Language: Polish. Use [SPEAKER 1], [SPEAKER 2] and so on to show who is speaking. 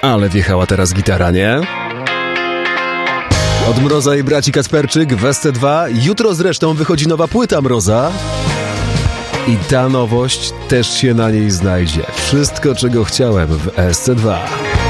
[SPEAKER 1] Ale wjechała teraz gitara, nie? Od Mroza i braci Kacperczyk w SC2. Jutro zresztą wychodzi nowa płyta Mroza. I ta nowość też się na niej znajdzie. Wszystko, czego chciałem w SC2.